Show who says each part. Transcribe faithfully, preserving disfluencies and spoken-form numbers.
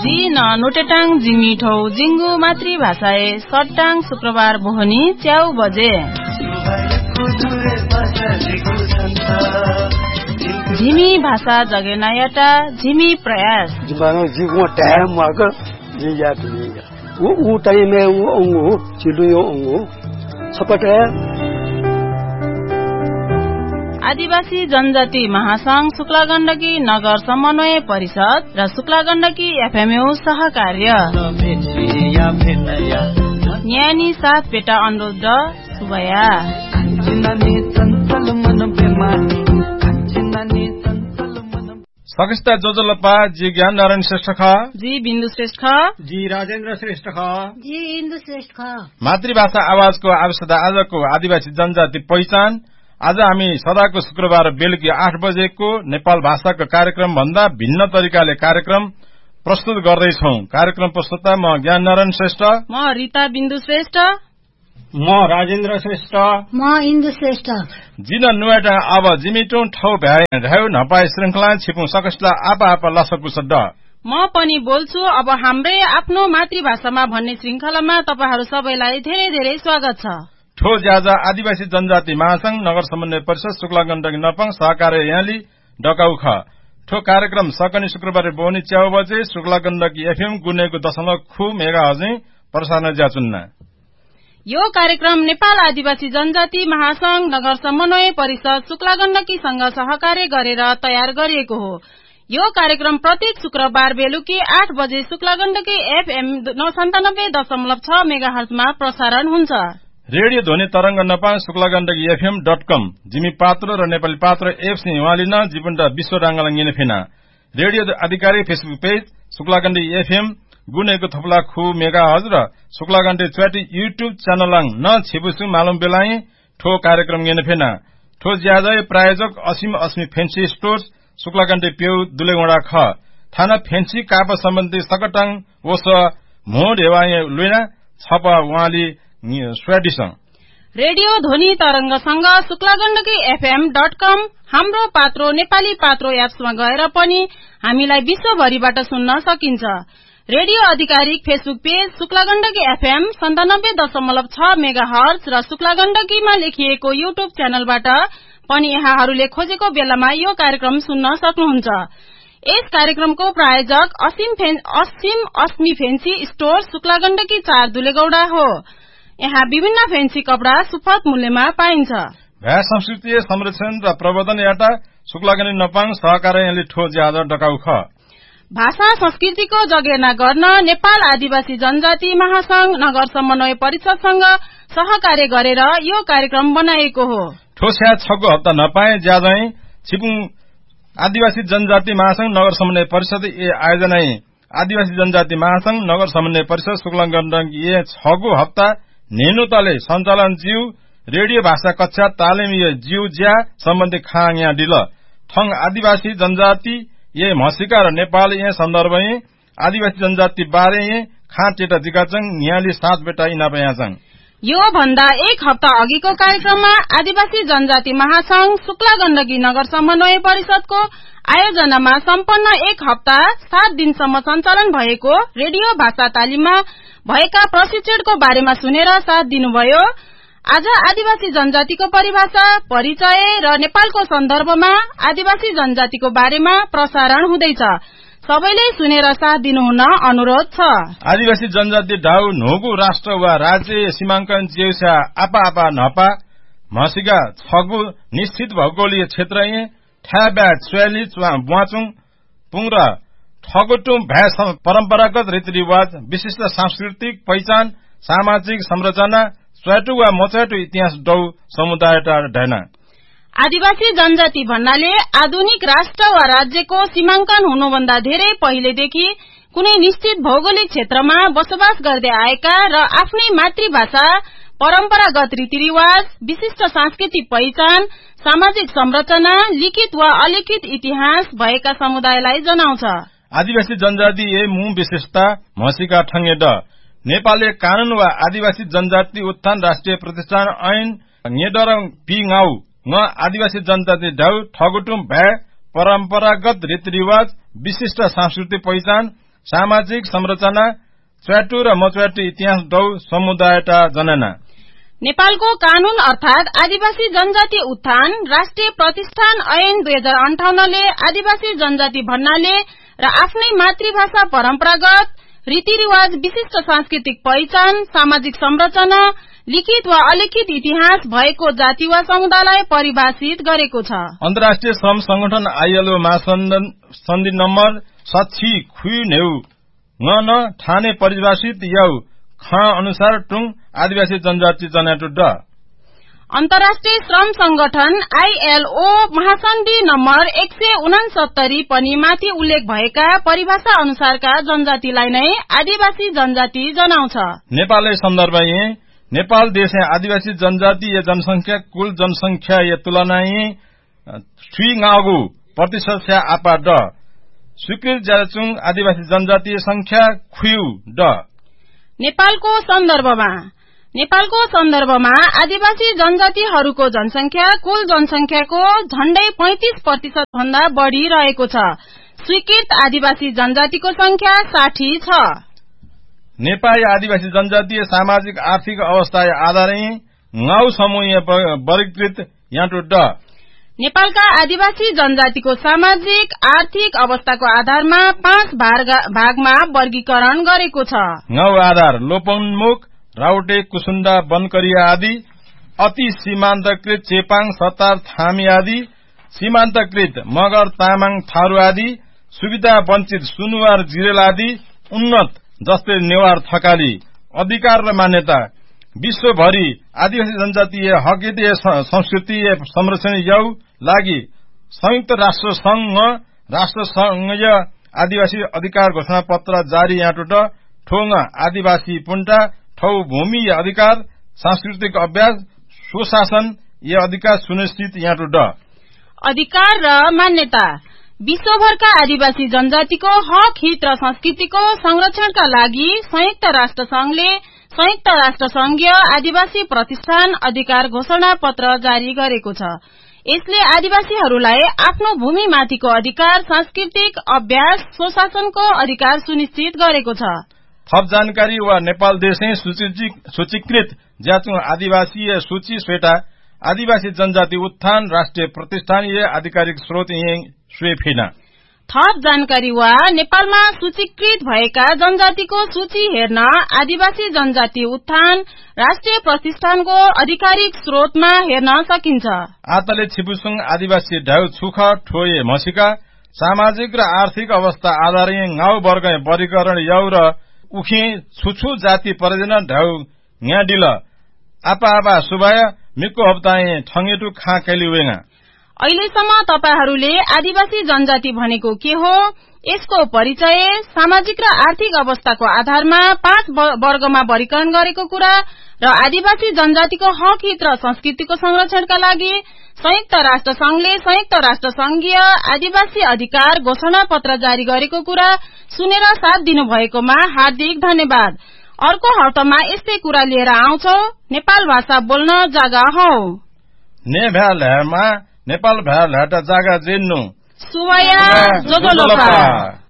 Speaker 1: जी न नोटेटाङ जिमिठौ जिंगु मातृभाषाए सट्टाङ शुक्रबार बोहनी च्याउ बजे झिमी भाषा जगेनायटा झिमी प्रयास
Speaker 2: जिबानो जिगो टाइम मागर जिया दुनिया वो उ टाइम में वो अंगो चिलुयो अंगो सपटे
Speaker 1: आदिवासी जनजाति महासंघ शुक्ला गण्डकी नगर समन्वय परिषद र शुक्ला गण्डकी एफएमयू सहकार्य न्यानी साथ पेटा अनुरोध सुबया
Speaker 3: सकिस्ता जोजलपा जी ज्ञान नारायण श्रेष्ठ ख
Speaker 1: जी बिन्दु श्रेष्ठ ख
Speaker 4: जी राजेन्द्र श्रेष्ठ ख
Speaker 5: जी इन्दु श्रेष्ठ ख
Speaker 3: मातृभाषा आवाजको आवश्यकता आजको आदिवासी जनजाति पहिचान। आज हामी सदाको शुक्रबार बेलुकी आठ बजेको नेपाल भाषाको कार्यक्रम भन्दा भिन्न तरिकाले कार्यक्रम प्रस्तुत गर्दैछौ। कार्यक्रम प्रस्तुता म ज्ञान नारायण श्रेष्ठ,
Speaker 1: म रिता बिन्दु श्रेष्ठ,
Speaker 4: म राजेन्द्र श्रेष्ठ,
Speaker 5: म इन्दु श्रेष्ठ।
Speaker 3: जिन नुएटा अब जिमिटो ठौ भ्याए ढाउ नपाए श्रृंखला छिपु सकस्ला आपा आपा लसकु सड्ड
Speaker 1: म पनि बोल्छु। अब हाम्रै आफ्नो मातृभाषामा भन्ने श्रृंखलामा तपाईहरु सबैलाई धेरै धेरै स्वागत छ।
Speaker 3: ठो ज्याजा आदिवासी जनजाति महासंघ नगर समन्वय परिषद शुक्ला गण्डकी नपङ सहकार्य याली डकाउ ख ठो कार्यक्रम सकनी शुक्रबार बोनी च्याउ बजे शुक्ला गण्डकी एफएम गुनेको दशमलव खु मेगा हजै प्रसारण ज्याचुन्ना।
Speaker 1: यो कार्यक्रम नेपाल आदिवासी जनजाति महासंघ नगर समन्वय परिषद शुक्ला गण्डकीसँग सहकार्य गरेर तयार गरिएको हो। यो कार्यक्रम प्रत्येक शुक्रबार बेलुकी आठ बजे शुक्ला गण्डकी एफएम सन्तानब्बे दशमलव छ मेगा हर्जमा प्रसारण हुन्छ।
Speaker 3: रेडियो ध्वनि तरंग नेपाल शुक्ला गण्डकी एफएम डट कम जिमी पात्र र नेपाली पात्र एप सिंह वालिन जीवनटा विश्व डांगलाङ फेना रेडियो अधिकारी Facebook page Shukla Gandaki FM गुनेको थपला खु मेगा हज र शुक्ला गण्डकी च्वाटी युट्युब च्यानलाङ न छिबुसु मालुम बेलाइ ठो कार्यक्रम गेन फेना ठो ज्याजय प्रायोजक असीम अस्मी फेन्सी स्टोर्स शुक्ला गण्डकी पेउ दुलेगोडा ख थाना फेन्सी काप सम्बन्धी सकटाङ ओस मो ढेवाय लुना छप वाली
Speaker 1: रेडियो ध्वनि तरंगसँग शुक्ला गण्डकी एफएम डट कम हाम्रो पात्रो नेपाली पात्रो एप्समा गएर पनि हामीलाई विश्वभरिबाट सुन्न सकिन्छ। रेडियो आधिकारिक Facebook page Shukla Gandaki FM सन्तानब्बे दशमलव छ मेगा हर्ज र शुक्ला गण्डकीमा लेखिएको युट्युब च्यानलबाट पनि यहाँहरूले खोजेको बेलामा यो कार्यक्रम सुन्न सक्नुहुन्छ। यस कार्यक्रमको प्रायोजक असीम फेन असीम अस्मी फेन्सी स्टोर शुक्ला गण्डकी चार दुलेगौडा हो। यहाँ विभिन्न फेन्सी कपड़ा सुपथ मूल्यमा पाइन्छ।
Speaker 3: भ्या संस्कृति संरक्षण र प्रवर्धन याटा शुक्ला गण्डकी नपाङ सहकार्यले ठो ज्यादा डकाउ ख
Speaker 1: भाषा संस्कृतिको जगेर्ना गर्न नेपाल आदिवासी जनजाति महासंघ नगर समन्वय परिषदसँग सहकार्य गरेर यो कार्यक्रम बनाएको हो।
Speaker 3: ठोस्या छको हप्ता नपाए ज्यादै छिपुङ आदिवासी जनजाति महासंघ नगर समन्वय परिषद ए आयोजना आदिवासी जनजाति महासंघ नगर समन्वय परिषद शुक्ला गण्डकी ए छको हप्ता नेनुताले सञ्चालन जीव रेडियो भाषा कक्षा तालिम जीव ज्या सम्बन्धी खाङ या डिल ठङ आदिवासी जनजाति ये मसिका र नेपाल ये सन्दर्भ आदिवासी जनजाति बारे खा टेटा जिकाचङ न्याली सात बेटा इनापयाचङ।
Speaker 1: यो भन्दा एक हप्ता अघिको कार्यक्रममा आदिवासी जनजाति महासंघ शुक्ला गण्डकी नगर समन्वय परिषदको आयोजनामा सम्पन्न एक हप्ता सात दिनसम्म सञ्चालन भएको रेडियो भाषा तालिममा भएका प्रशिक्षणको बारेमा सुनेर साथ दिनुभयो। आज आदिवासी जनजातिको परिभाषा परिचय र नेपालको सन्दर्भमा आदिवासी जनजातिको बारेमा प्रसारण हुँदैछ। सबैले सुनेर साथ दिनुहुन अनुरोध छ।
Speaker 3: आदिवासी जनजाति ढाउ नोगु राष्ट्र वा राज्य सीमाङ्कन जेउसा आपा आपा नपा मसिका छगु निश्चित भौगोलिक क्षेत्र ठ्याब्या च्वाली बुवाचुङ पुङ्रा ठगुटुङ भ्या परम्परागत रीतिरिवाज विशिष्ट सांस्कृतिक पहिचान सामाजिक संरचना च्वाटु वा मचाटु इतिहास डौ समुदाय ढैना
Speaker 1: आदिवासी जनजाति भन्नाले आधुनिक राष्ट्र वा राज्यको सीमाङ्कन हुनुभन्दा धेरै पहिलेदेखि कुनै निश्चित भौगोलिक क्षेत्रमा बसोबास गर्दै आएका र आफ्नै मातृभाषा परम्परागत रीतिरिवाज विशिष्ट सांस्कृतिक पहिचान सामाजिक संरचना लिखित वा अलिखित इतिहास भएका समुदायलाई जनाउँछ।
Speaker 3: आदिवासी जनजाति ए मु विशेषता मसिका ठङ्गे ड नेपालले कानून वा आदिवासी जनजाति उत्थान राष्ट्रिय प्रतिष्ठान ऐन नेडर पिङाउ न आदिवासी जनजाति ढाउ ठगुटुम भ्या परम्परागत रीतिरिवाज विशिष्ट सांस्कृतिक पहिचान सामाजिक संरचना च्वाटु र मच्वाटु इतिहास दौ समुदायटा जनना।
Speaker 1: नेपालको कानून अर्थात आदिवासी जनजाति उत्थान राष्ट्रिय प्रतिष्ठान ऐन दुई हजार अन्ठाउन्नले आदिवासी जनजाति भन्नाले र आफ्नै मातृभाषा परम्परागत रीतिरिवाज विशिष्ट सांस्कृतिक पहिचान सामाजिक संरचना लिखित वा अलिखित इतिहास भएको जाति वा समुदायलाई परिभाषित गरेको छ।
Speaker 3: अन्तर्राष्ट्रिय श्रम संगठन आईएलओ महासन्धि नम्बर सच्छी खुइ नेउ न ठाने परिभाषित याउ ख अनुसार टुङ आदिवासी जनजाति जनाटु ड।
Speaker 1: अन्तर्राष्ट्रिय श्रम संगठन आईएलओ महासन्धि नम्बर एक सय उनासत्तरी पनि माथि उल्लेख भएका परिभाषा अनुसारका जनजातिलाई नै आदिवासी जनजाति जनाउँछ।
Speaker 3: नेपालले सन्दर्भ यी नेपाल देश आदिवासी जनजाति या जनसंख्या कुल जनसंख्या या तुलनाई छुइङागु प्रतिशत से आपा ड स्वीकृत जाचुङ आदिवासी जनजातीय संख्या खुयु ड।
Speaker 1: नेपालको सन्दर्भमा नेपालको सन्दर्भमा आदिवासी जनजातिहरूको जनसंख्या कुल जनसंख्याको झण्डै पैंतीस प्रतिशत भन्दा बढ़ी रहेको छ। स्वीकृत आदिवासी जनजातिको संख्या साठी छ।
Speaker 3: नेपाली आदिवासी जनजातीय सामाजिक आर्थिक अवस्था आधारै गाउँ समूह वर्गीकृत याटु ड।
Speaker 1: नेपालका आदिवासी जनजातिको सामाजिक आर्थिक अवस्थाको आधारमा पाँच भागमा वर्गीकरण गरेको छ।
Speaker 3: गाउँ आधार लोपोन्मुख राउटे कुसुण्डा बनकरिया आदि अति सीमान्तकृत चेपाङ सतार थामी आदि सीमान्तकृत मगर तामाङ थारू आदि सुविधा वञ्चित सुनुवार जिरेल आदि उन्नत जस्तै नेवार थकाली अधिकार र मान्यता विश्वभरि आदिवासी जनजातीय हकीय संस्कृति संरक्षण याउ लागि संयुक्त राष्ट्र संघ राष्ट्र संघीय आदिवासी अधिकार घोषणा पत्र जारी याटुट ठोङ आदिवासी पुन्टा ठौ भूमि अधिकार सांस्कृतिक अभ्यास सुशासन ये अधिकार सुनिश्चित याटुट।
Speaker 1: अधिकार र मान्यता विश्वभरका आदिवासी जनजातिको हक हित र संस्कृतिको संरक्षणका लागि संयुक्त राष्ट्र संघले संयुक्त राष्ट्र संघीय आदिवासी प्रतिष्ठान अधिकार घोषणा पत्र जारी गरेको छ। यसले आदिवासीहरूलाई आफ्नो भूमिमाथिको अधिकार सांस्कृतिक अभ्यास स्वशासनको अधिकार सुनिश्चित गरेको छ।
Speaker 3: थप जानकारी वा नेपाल देशै सूचीकृत ज्याचुङ आदिवासी सूची स्वेटा आदिवासी जनजाति उत्थान राष्ट्रिय प्रतिष्ठान ये आधिकारिक स्रोत स्वेफिना।
Speaker 1: थप जानकारी वा नेपालमा सूचीकृत भएका जनजातिको सूची हेर्न आदिवासी जनजाति उत्थान राष्ट्रिय प्रतिष्ठानको आधिकारिक स्रोतमा हेर्न सकिन्छ।
Speaker 3: आतले छिपुसुङ आदिवासी ढाउ छुख ठोये मसिका सामाजिक र आर्थिक अवस्था आधारै गाउँ वर्ग वर्गीकरण याउ र उखी छुछु जाति परिजन ढाउ न्याडिल आपा आपा सुबाय मिको हप्ताए ठंगेटु खा कैलिवेगा।
Speaker 1: अहिलेसम्म तपाईहरूले आदिवासी जनजाति भनेको के हो, यसको परिचय, सामाजिक र आर्थिक अवस्थाको आधारमा पाँच वर्गमा वर्गीकरण गरेको कुरा र आदिवासी जनजातिको हक हित र संस्कृतिको संरक्षणका लागि संयुक्त राष्ट्र संघले संयुक्त राष्ट्र संघीय आदिवासी अधिकार घोषणा पत्र जारी गरेको कुरा सुनेर साथ दिनुभएकोमा हार्दिक धन्यवाद। अर्को हप्तामा यस्तै कुरा लिएर आउँछौ। नेपाल भाषा बोल्न जागा हौ।
Speaker 3: ने भ्यालमा नेपाल भ्याल हटा जागा जिन्नु
Speaker 1: सुवाया जोजोलोपा।